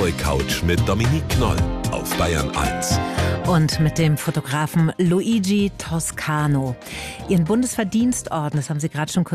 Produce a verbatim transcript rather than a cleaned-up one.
blaue Couch mit Dominique Knoll auf Bayern eins. Und mit dem Fotografen Luigi Toscano. Ihren Bundesverdienstorden, das haben Sie gerade schon kurz